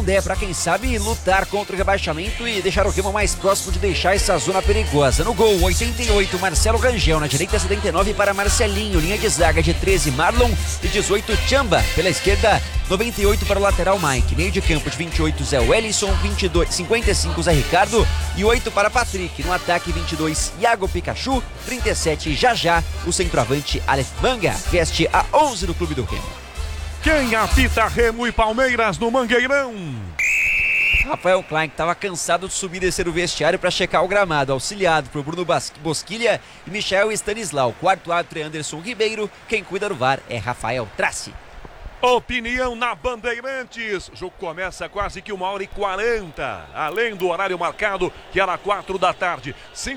para quem sabe lutar contra o rebaixamento e deixar o Remo mais próximo de deixar essa zona perigosa. No gol, 88, Marcelo Rangel, na direita 79 para Marcelinho, linha de zaga de 13, Marlon e 18, Chamba, pela esquerda 98 para o lateral Mike, meio de campo de 28, Zé Wellington, 55, Zé Ricardo e 8 para Patrick, no ataque 22, Iago Pikachu, 37, Jajá, o centroavante Aleph Manga, veste a 11 do clube do Remo. Quem apita Remo e Palmeiras no Mangueirão? Rafael Klein, que estava cansado de subir e descer o vestiário para checar o gramado, auxiliado por Bruno Bosquilha e Michel Stanislau. Quarto árbitro é Anderson Ribeiro, quem cuida do VAR é Rafael Traci. Opinião na Bandeirantes. O jogo começa quase que 1h40, além do horário marcado, que era 4 da tarde.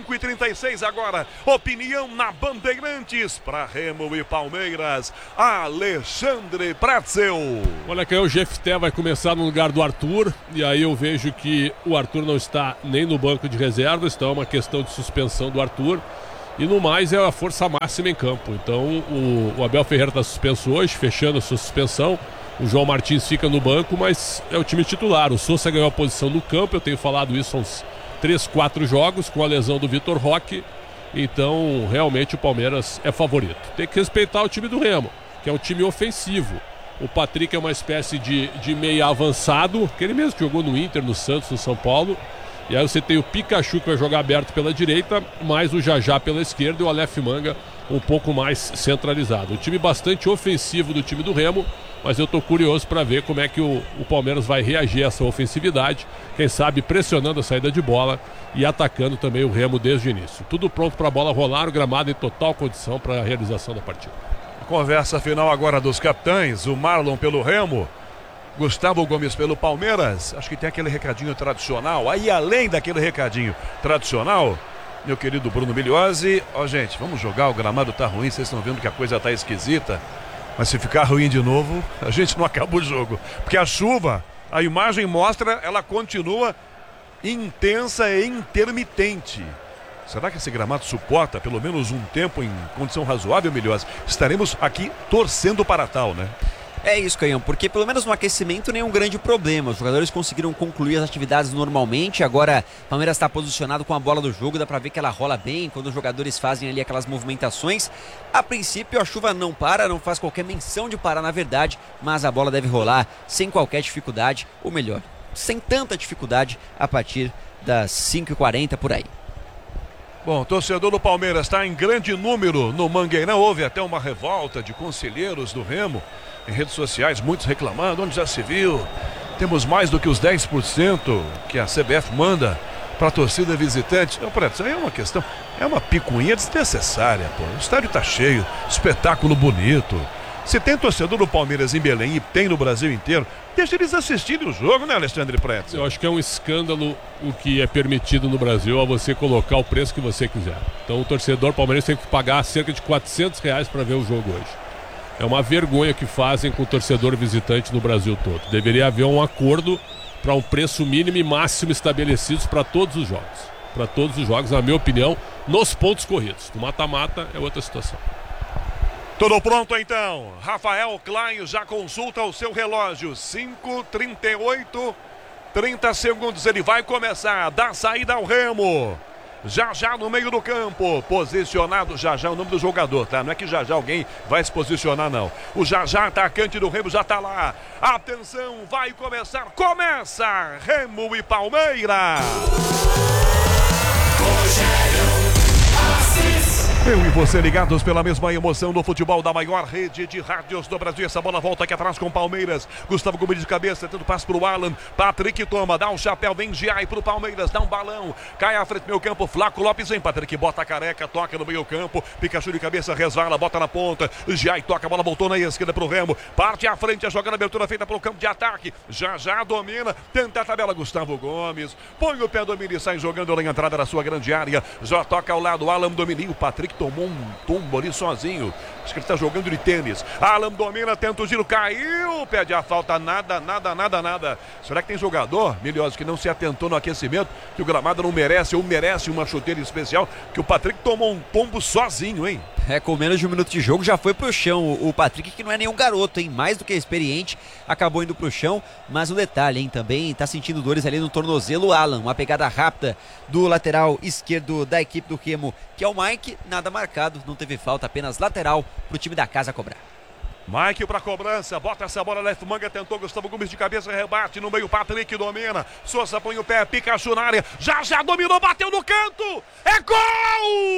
5h36 agora. Opinião na Bandeirantes para Remo e Palmeiras. Alexandre Pretzel. Olha que aí o Jefté vai começar no lugar do Arthur. E aí eu vejo que o Arthur não está nem no banco de reservas. Então é uma questão de suspensão do Arthur. E no mais é a força máxima em campo. Então o Abel Ferreira está suspenso hoje, fechando a sua suspensão. O João Martins fica no banco, mas é o time titular. O Sousa ganhou a posição no campo, eu tenho falado isso há uns 3, 4 jogos, com a lesão do Vitor Roque. Então realmente o Palmeiras é favorito. Tem que respeitar o time do Remo, que é um time ofensivo. O Patrick é uma espécie de meia avançado, que ele mesmo jogou no Inter, no Santos, no São Paulo. E aí você tem o Pikachu que vai jogar aberto pela direita, mais o Jajá pela esquerda e o Aleph Manga um pouco mais centralizado. Um time bastante ofensivo do time do Remo, mas eu estou curioso para ver como é que o Palmeiras vai reagir a essa ofensividade, quem sabe pressionando a saída de bola e atacando também o Remo desde o início. Tudo pronto para a bola rolar, o gramado em total condição para a realização da partida. Conversa final agora dos capitães, o Marlon pelo Remo, Gustavo Gomes pelo Palmeiras. Acho que tem aquele recadinho tradicional. Aí além daquele recadinho tradicional, meu querido Bruno Migliozzi, gente, vamos jogar, o gramado tá ruim, vocês estão vendo que a coisa tá esquisita, mas se ficar ruim de novo, a gente não acaba o jogo, porque a chuva, a imagem mostra, ela continua intensa e intermitente. Será que esse gramado suporta pelo menos um tempo em condição razoável, Migliozzi? Estaremos aqui torcendo para tal, né? É isso, Canhão, porque pelo menos no aquecimento nenhum grande problema. Os jogadores conseguiram concluir as atividades normalmente. Agora o Palmeiras está posicionado com a bola do jogo, dá pra ver que ela rola bem quando os jogadores fazem ali aquelas movimentações. A princípio a chuva não para, não faz qualquer menção de parar na verdade, mas a bola deve rolar sem qualquer dificuldade, ou melhor, sem tanta dificuldade a partir das 5h40 por aí. Bom, o torcedor do Palmeiras está em grande número no Mangueirão. Houve até uma revolta de conselheiros do Remo em redes sociais, muitos reclamando, onde já se viu. Temos mais do que os 10% que a CBF manda para a torcida visitante. Não, Preto, isso aí é uma questão, é uma picuinha desnecessária, pô. O estádio está cheio, espetáculo bonito. Se tem torcedor do Palmeiras em Belém e tem no Brasil inteiro, deixa eles assistirem o jogo, né, Alexandre Preto? Eu acho que é um escândalo o que é permitido no Brasil a você colocar o preço que você quiser. Então o torcedor palmeirense tem que pagar cerca de R$400 para ver o jogo hoje. É uma vergonha que fazem com o torcedor visitante no Brasil todo. Deveria haver um acordo para um preço mínimo e máximo estabelecidos para todos os jogos. Para todos os jogos, na minha opinião, nos pontos corridos. No mata-mata é outra situação. Tudo pronto então. Rafael Klein já consulta o seu relógio. 5h38, 30 segundos. Ele vai começar. Dá saída ao Remo. Jajá no meio do campo, posicionado. Jajá é o nome do jogador, tá? Não é que Jajá alguém vai se posicionar, não. O Jajá, atacante do Remo, já tá lá. Atenção, vai começar. Começa Remo e Palmeiras. Eu e você ligados pela mesma emoção do futebol da maior rede de rádios do Brasil. Essa bola volta aqui atrás com o Palmeiras. Gustavo Gomes de cabeça, tendo passo pro Alan. Patrick toma, dá um chapéu, vem Giai pro Palmeiras, dá um balão. Cai à frente do meio campo, Flaco Lopes vem. Patrick bota a careca, toca no meio campo. Pikachu de cabeça, resvala, bota na ponta. Giai toca, a bola voltou na esquerda pro Remo. Parte à frente, a jogada, abertura feita pelo campo de ataque. Já domina, tenta a tabela Gustavo Gomes. Põe o pé, domina e sai jogando na entrada da sua grande área. Já toca ao lado, Alan domina. O Patrick tomou um tombo ali sozinho. Acho que ele está jogando de tênis. Alan domina, tenta o giro, caiu, pede a falta, nada. Será que tem jogador, Migliozzi, que não se atentou no aquecimento, que o gramado não merece ou merece uma chuteira especial, que o Patrick tomou um tombo sozinho, hein? Com menos de um minuto de jogo já foi pro chão o Patrick, que não é nenhum garoto, hein? Mais do que experiente, acabou indo pro chão. Mas o detalhe, hein? Também tá sentindo dores ali no tornozelo. Alan, uma pegada rápida do lateral esquerdo da equipe do Remo, que é o Mike. Nada marcado, não teve falta, apenas lateral pro time da casa cobrar. Mike pra cobrança, bota essa bola, left manga, tentou Gustavo Gomes de cabeça, rebate no meio, Patrick domina, Souza põe o pé, Pikachu na área, já dominou, bateu no canto, é gol!